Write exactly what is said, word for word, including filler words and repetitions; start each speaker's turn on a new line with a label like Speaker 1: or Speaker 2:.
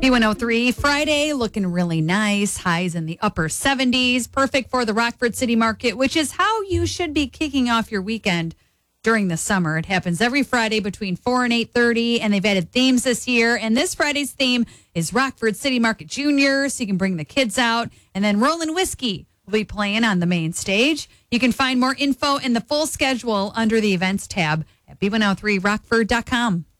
Speaker 1: B one oh three, Friday looking really nice. Highs in the upper seventies. Perfect for the Rockford City Market, which is how you should be kicking off your weekend during the summer. It happens every Friday between four and eight thirty, and they've added themes this year. And this Friday's theme is Rockford City Market Junior, so you can bring the kids out. And then Rollin' Whiskey will be playing on the main stage. You can find more info and the full schedule under the events tab at B one oh three rockford dot com.